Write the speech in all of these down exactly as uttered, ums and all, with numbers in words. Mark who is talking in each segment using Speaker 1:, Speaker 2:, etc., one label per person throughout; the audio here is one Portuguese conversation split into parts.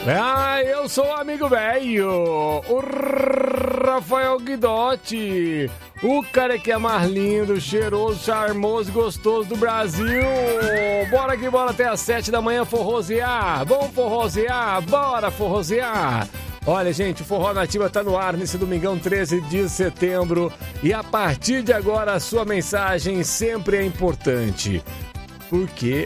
Speaker 1: Ah, eu sou o amigo velho, o Rafael Guidotti, o cara que é mais lindo, cheiroso, charmoso e gostoso do Brasil. Bora que bora até às sete da manhã forrosear. Vamos forrosear? Bora forrosear. Olha, gente, o Forró Nativa tá no ar nesse domingão treze de setembro e a partir de agora a sua mensagem sempre é importante, porque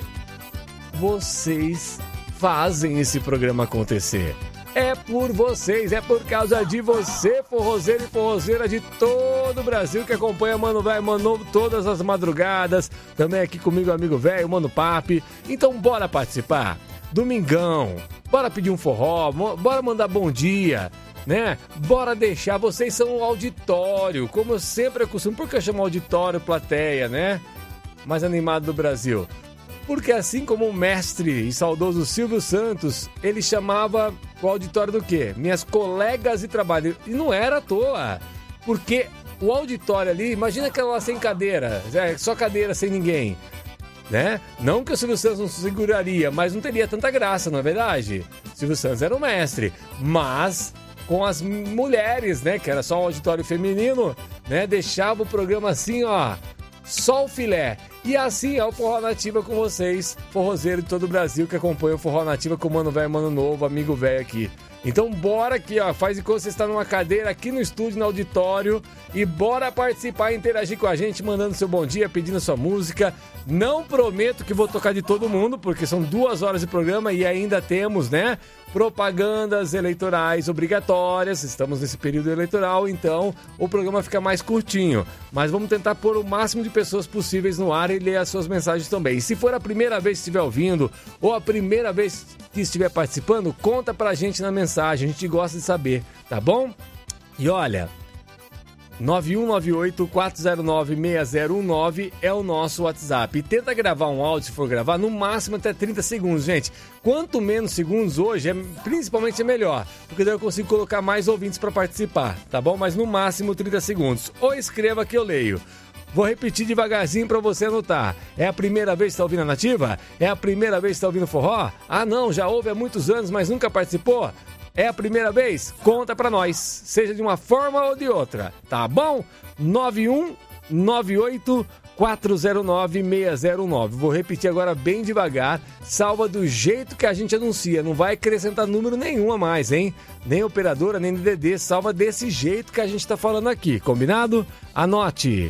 Speaker 1: vocês fazem esse programa acontecer. É por vocês, é por causa de você, forrozeiro e forrozeira de todo o Brasil que acompanha Mano Velho, Mano Novo todas as madrugadas. Também aqui comigo, amigo velho, Mano Papi. Então bora participar. Domingão, bora pedir um forró, bora mandar bom dia, né? Bora deixar, vocês são o auditório, como eu sempre costumo. Por que eu chamo auditório, plateia, né? Mais animado do Brasil. Porque assim como o mestre e saudoso Silvio Santos, ele chamava o auditório do quê? Minhas colegas de trabalho. E não era à toa, porque o auditório ali, imagina aquela lá sem cadeira, só cadeira sem ninguém, né? Não que o Silvio Santos não seguraria, mas não teria tanta graça, não é verdade? Silvio Santos era o mestre, mas com as mulheres, né? Que era só um auditório feminino, né? Deixava o programa assim, ó, só o filé. E assim é o Forró Nativa com vocês, forrozeiro de todo o Brasil que acompanha o Forró Nativa com o Mano Velho, Mano Novo, amigo velho aqui. Então bora aqui, ó, faz de conta que você está numa cadeira aqui no estúdio, no auditório, e bora participar e interagir com a gente, mandando seu bom dia, pedindo sua música. Não prometo que vou tocar de todo mundo, porque são duas horas de programa e ainda temos, né, propagandas eleitorais obrigatórias. Estamos nesse período eleitoral, então o programa fica mais curtinho. Mas vamos tentar pôr o máximo de pessoas possíveis no ar e ler as suas mensagens também. E se for a primeira vez que estiver ouvindo, ou a primeira vez que estiver participando, conta pra gente na mensagem, a gente gosta de saber, tá bom? E olha, nove um nove oito, quatro zero nove, seis zero um nove é o nosso WhatsApp. E tenta gravar um áudio, se for gravar, no máximo até trinta segundos, gente. Quanto menos segundos hoje, é, principalmente é melhor, porque daí eu consigo colocar mais ouvintes para participar, tá bom? Mas no máximo trinta segundos. Ou escreva que eu leio. Vou repetir devagarzinho pra você anotar. É a primeira vez que está ouvindo a Nativa? É a primeira vez que está ouvindo forró? Ah não, já ouve há muitos anos, mas nunca participou? É a primeira vez? Conta pra nós, seja de uma forma ou de outra, tá bom? nove um nove oito, quatro zero nove, seis zero um nove. Vou repetir agora bem devagar, salva do jeito que a gente anuncia, não vai acrescentar número nenhum a mais, hein? Nem operadora, nem D D D, salva desse jeito que a gente tá falando aqui, combinado? Anote.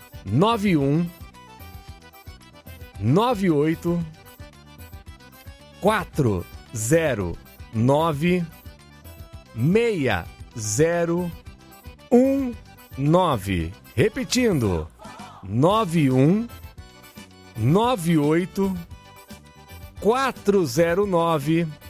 Speaker 1: nove um nove oito quatro zero nove seis zero um nove. Repetindo, nove um nove oito quatro zero nove